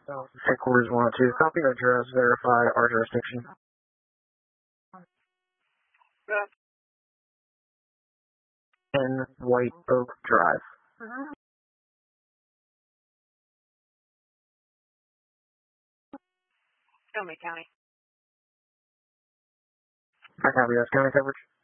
Headquarters 102, copy address, verify our jurisdiction. Yeah. In White Oak Drive. Show me, County. I copy, that's county coverage.